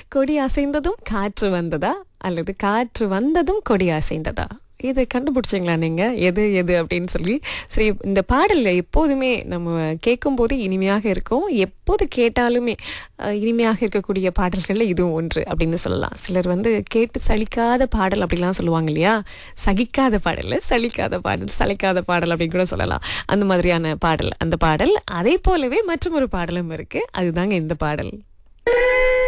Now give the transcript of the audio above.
கொடி அசைந்ததும் காற்று வந்ததா அல்லது காற்று வந்ததும் கொடி அசைந்ததா? இதை கண்டுபிடிச்சிங்களா நீங்க? எது எது அப்படின்னு சொல்லி. சரி, இந்த பாடல்ல எப்போதுமே நம்ம கேட்கும்போது இனிமையாக இருக்கும். எப்போது கேட்டாலுமே இனிமையாக இருக்கக்கூடிய பாடல்கள்ல இதுவும் ஒன்று அப்படின்னு சொல்லலாம். சிலர் வந்து கேட்டு சலிக்காத பாடல் அப்படிலாம் சொல்லுவாங்க இல்லையா? சகிக்காத பாடல்ல சலிக்காத பாடல், சளைக்காத பாடல் அப்படின்னு கூட சொல்லலாம். அந்த மாதிரியான பாடல் அந்த பாடல். அதே போலவே மற்றும் ஒரு பாடலும் இருக்கு. அதுதாங்க இந்த பாடல்.